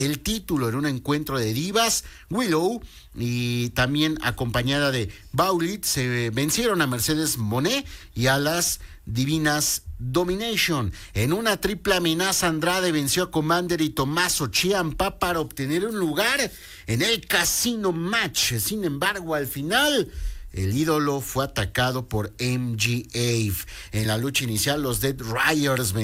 el título en un encuentro de divas. Willow y también acompañada de Baulit se vencieron a Mercedes Moné y a las Divinas Domination. En una triple amenaza, Andrade venció a Commander y Tommaso Ciampa para obtener un lugar en el Casino Match. Sin embargo, al final el ídolo fue atacado por MJF. En la lucha inicial, los Dead Riders